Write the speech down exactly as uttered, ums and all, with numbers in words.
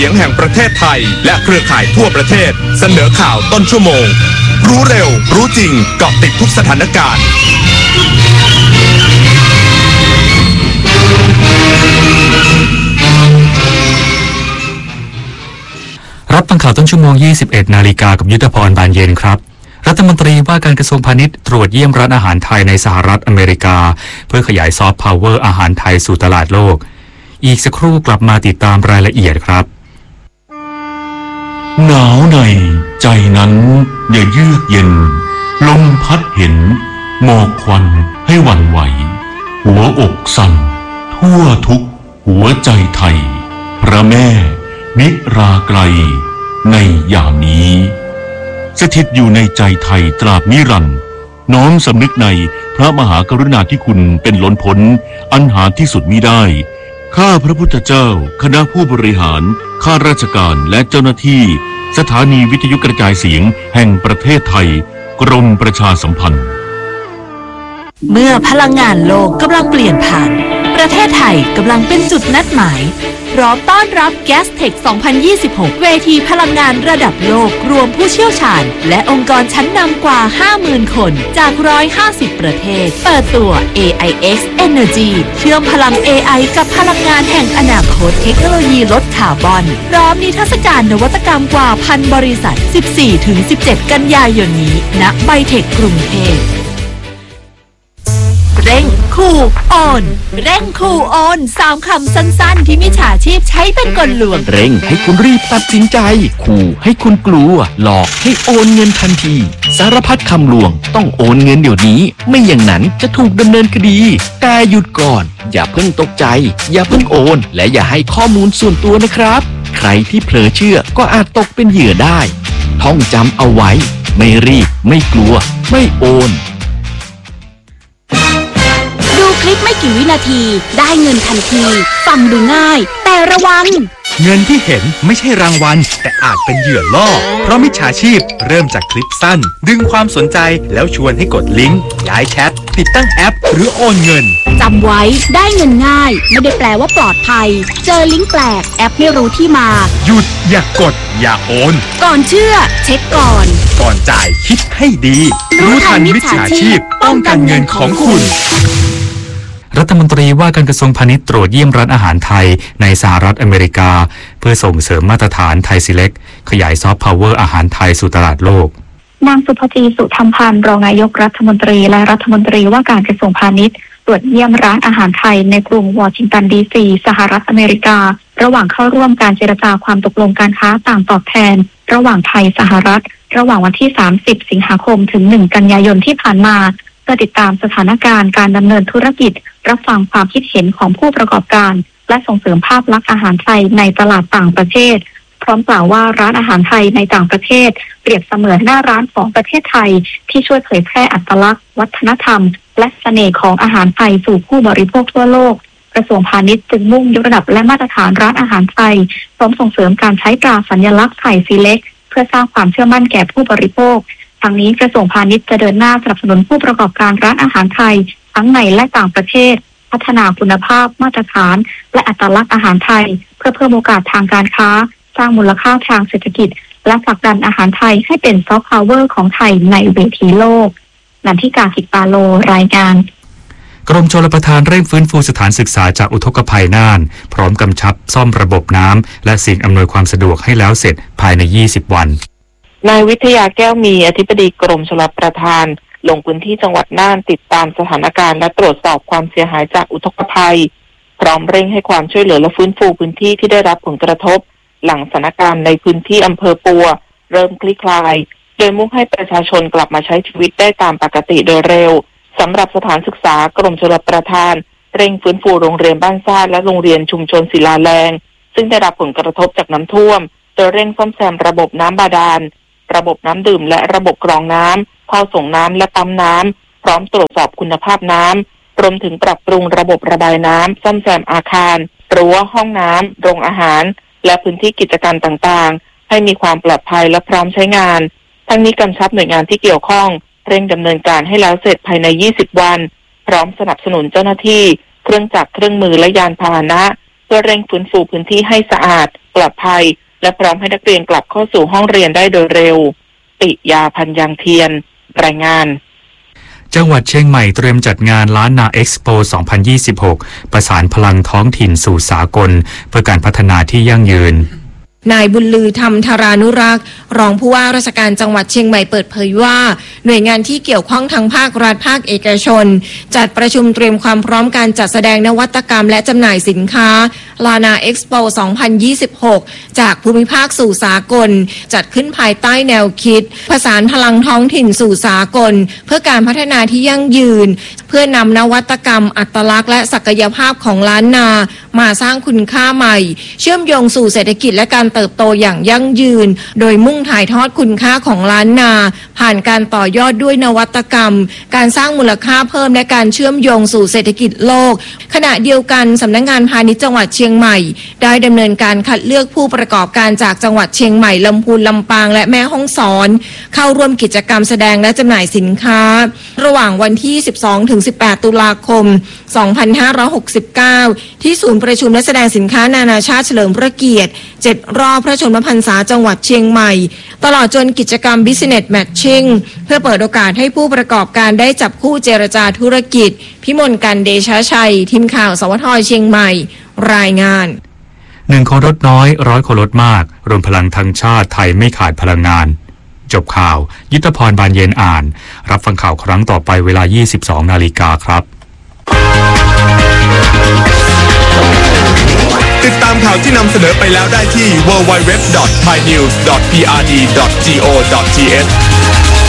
เสียงแห่งประเทศไทยและเครือข่ายทั่วประเทศเสนอข่าวต้นชั่วโมงรู้เร็วรู้จริงเกาะติดทุกสถานการณ์รับฟังข่าวต้นชั่วโมง ยี่สิบเอ็ด นาฬิกากับยุทธพรบานเย็นครับรัฐมนตรีว่าการกระทรวงพาณิชย์ตรวจเยี่ยมร้านอาหารไทยในสหรัฐอเมริกาเพื่อขยายซอฟต์พาวเวอร์อาหารไทยสู่ตลาดโลกอีกสักครู่กลับมาติดตามรายละเอียดครับหนาวในใจนั้นอย่าเยือกเย็นลมพัดเห็นหมอกควันให้หวั่นไหวหัวอกสั่นทั่วทุกหัวใจไทยพระแม่นิราไกลในยามนี้สถิตอยู่ในใจไทยตราบนิรันดร์น้อมสำนึกในพระมหากรุณาธิคุณเป็นล้นพ้นอันหาที่สุดมิได้ข้าพระพุทธเจ้าคณะผู้บริหารข้าราชการและเจ้าหน้าที่สถานีวิทยุกระจายเสียงแห่งประเทศไทยกรมประชาสัมพันธ์เมื่อพลังงานโลกกำลังเปลี่ยนผ่านประเทศไทยกำลังเป็นจุดนัดหมายพร้อมต้อนรับ Gastech สองพันยี่สิบหก เวทีพลังงานระดับโลกรวมผู้เชี่ยวชาญและองค์กรชั้นนำกว่า ห้าหมื่น คนจาก หนึ่งร้อยห้าสิบ ประเทศเปิดตัว เอ ไอ เอ็กซ์ Energy เชื่อมพลัง เอ ไอ กับพลังงานแห่งอนาคตเทคโนโลยีลดคาร์บอนพร้อมนิทรรศการนวัตกรรมกว่าพันบริษัท สิบสี่ถึงสิบเจ็ด กันยายนนี้ณไบเทคกรุงเทพเร่งคูออนเร่งคูออนสามคำสั้นๆที่มิจฉาชีพใช้เป็นกลลวงเร่งให้คุณรีบตัดสินใจขู่ให้คุณกลัวหลอกให้โอนเงินทันทีสารพัดคำลวงต้องโอนเงินเดี๋ยวนี้ไม่อย่างนั้นจะถูกดำเนินคดีแต่หยุดก่อนอย่าเพิ่งตกใจอย่าเพิ่งโอนและอย่าให้ข้อมูลส่วนตัวนะครับใครที่เผลอเชื่อก็อาจตกเป็นเหยื่อได้ท่องจำเอาไว้ไม่รีบไม่กลัวไม่โอนคลิปไม่กี่วินาทีได้เงินทันทีฟังดูง่ายแต่ระวังเงินที่เห็นไม่ใช่รางวัลแต่อาจเป็นเหยื่อล่อเพราะมิจฉาชีพเริ่มจากคลิปสั้นดึงความสนใจแล้วชวนให้กดลิงก์ย้ายแชทติดตั้งแอปหรือโอนเงินจำไว้ได้เงินง่ายไม่ได้แปลว่าปลอดภัยเจอลิงก์แปลกแอปไม่รู้ที่มาหยุดอย่ากดอย่าโอนก่อนเชื่อเช็คก่อนก่อนจ่ายคิดให้ดีรู้ทันมิจฉาชีพป้องกันเงินของคุณรัฐมนตรีว่าการกระทรวงพาณิชย์ตรวจเยี่ยมร้านอาหารไทยในสหรัฐอเมริกาเพื่อส่งเสริมมาตรฐานไทยซีเล็กขยายซอฟต์พาวเวอร์อาหารไทยสู่ตลาดโลกนางสุภจีสุธรรมพันธ์รองนายกรัฐมนตรีและรัฐมนตรีว่าการกระทรวงพาณิชย์ตรวจเยี่ยมร้านอาหารไทยในกรุงวอชิงตันดีซีสหรัฐอเมริการะหว่างเข้าร่วมการเจรจาความตกลงการค้าต่างตอบแทนระหว่างไทยสหรัฐระหว่างวันที่สามสิบสิงหาคมถึงหนึ่งกันยายนที่ผ่านมาเพื่อติดตามสถานการณ์การดำเนินธุรกิจรับฟังความคิดเห็นของผู้ประกอบการและส่งเสริมภาพลักษณ์อาหารไทยในตลาดต่างประเทศพร้อมกล่าวว่าร้านอาหารไทยในต่างประเทศเปรียบเสมือนหน้าร้านของประเทศไทยที่ช่วยเผยแพร่อัตลักษณ์วัฒนธรรมและเสน่ห์ของอาหารไทยสู่ผู้บริโภคทั่วโลกกระทรวงพาณิชย์จึงมุ่งยกระดับและมาตรฐานร้านอาหารไทยพร้อมส่งเสริมการใช้ตราสัญลักษณ์ไทยซีเล็กเพื่อสร้างความเชื่อมั่นแก่ผู้บริโภคทางนี้กระทรวงพาณิชย์จะเดินหน้าสนับสนุนผู้ประกอบการร้านอาหารไทยทั้งในและต่างประเทศพัฒนาคุณภาพมาตรฐานและอัตลักษณ์อาหารไทยเพื่อเพิ่มโอกาสทางการค้าสร้างมูลค่าทางเศรษฐกิจและผลักดันอาหารไทยให้เป็นซอฟต์พาวเวอร์ของไทยในเวทีโลกนันทิกา กิจปาโลรายงานกรมชลประทานเร่งฟื้นฟูสถานศึกษาจากอุทกภัยน่านพร้อมกำชับซ่อมระบบน้ำและสิ่งอำนวยความสะดวกให้แล้วเสร็จภายในยี่สิบวันนายวิทยาแก้วมีอธิบดีกรมชลประทานลงพื้นที่จังหวัดน่านติดตามสถานการณ์และตรวจสอบความเสียหายจากอุทกภัยพร้อมเร่งให้ความช่วยเหลือและฟื้นฟูพื้นที่ที่ได้รับผลกระทบหลังสถานการณ์ในพื้นที่อำเภอปัวเริ่มคลี่คลายโดยมุ่งให้ประชาชนกลับมาใช้ชีวิตได้ตามปกติโดยเร็วสำหรับสถานศึกษากรมชลประทานเร่งฟื้นฟูโรงเรียนบ้านซ่านและโรงเรียนชุมชนศิลาแรงซึ่งได้รับผลกระทบจากน้ำท่วมโดยเร่งซ่อมแซมระบบน้ำบาดาลระบบน้ำดื่มและระบบกรองน้ำท่อส่งน้ำและปั๊มน้ำพร้อมตรวจสอบคุณภาพน้ำรวมถึงปรับปรุงระบบระบายน้ำซ่อมแซมอาคารรั้วห้องน้ำโรงอาหารและพื้นที่กิจการต่างๆให้มีความปลอดภัยและพร้อมใช้งานทั้งนี้กำชับหน่วยงานที่เกี่ยวข้องเร่งดำเนินการให้แล้วเสร็จภายในยี่สิบวันพร้อมสนับสนุนเจ้าหน้าที่เครื่องจักรเครื่องมือและยานพาหนะเพื่อเร่งฟื้นฟูพื้นที่ให้สะอาดปลอดภัยและพร้อมให้นักเรียนกลับเข้าสู่ห้องเรียนได้โดยเร็วปิยาพันยังเทียนรายงานจังหวัดเชียงใหม่เตรียมจัดงานล้านนาเอ็กซ์โป สองพันยี่สิบหก ประสานพลังท้องถิ่นสู่สากลเพื่อการพัฒนาที่ยั่งยืนนายบุญลือธรรมธารานุรักษ์รองผู้ว่าราชการจังหวัดเชียงใหม่เปิดเผยว่าหน่วยงานที่เกี่ยวข้องทั้งภาครัฐภาคเอกชนจัดประชุมเตรียมความพร้อมการจัดแสดงนวัตกรรมและจำหน่ายสินค้าลานาเอ็กซ์โป สองพันยี่สิบหก จากภูมิภาคสู่สากลจัดขึ้นภายใต้แนวคิดผสานพลังท้องถิ่นสู่สากลเพื่อการพัฒนาที่ยั่งยืนเพื่อนำนวัตกรรมอัตลักษณ์และศักยภาพของล้านนามาสร้างคุณค่าใหม่เชื่อมโยงสู่เศรษฐกิจและการเติบโตอย่างยั่งยืนโดยมุ่งถ่ายทอดคุณค่าของล้านนาผ่านการต่อยอดด้วยนวัตกรรมการสร้างมูลค่าเพิ่มและการเชื่อมโยงสู่เศรษฐกิจโลกขณะเดียวกันสำนักงานพาณิชย์จังหวัดเชียงใหม่ได้ดำเนินการคัดเลือกผู้ประกอบการจากจังหวัดเชียงใหม่ลำพูนลำปางและแม่ฮ่องสอนเข้าร่วมกิจกรรมแสดงและจำหน่ายสินค้าระหว่างวันที่ สิบสองถึงสิบแปด ตุลาคม สองพันห้าร้อยหกสิบเก้า ที่ศูนย์ประชุมและแสดงสินค้านานาชาติเฉลิมพระเกียรติเจ็ดรอบพระชนมพรรษาจังหวัดเชียงใหม่ตลอดจนกิจกรรม Business Matching เพื่อเปิดโอกาสให้ผู้ประกอบการได้จับคู่เจรจาธุรกิจพิมลกันเดชชัยทีมข่าวสวทเชียงใหม่รายงานหนึ่งคนลดน้อยร้อยคนลดมากรวมพลังทั้งชาติไทยไม่ขาดพลังงานจบข่าวยุทธพรบานเย็นอ่านรับฟังข่าวครั้งต่อไปเวลา ยี่สิบสอง นาฬิกาครับติดตามข่าวที่นำเสนอไปแล้วได้ที่ ดับเบิลยู ดับเบิลยู ดับเบิลยู ดอท ไทยนิวส์ ดอท พี อาร์ ดี ดอท จี โอ ดอท ที เอช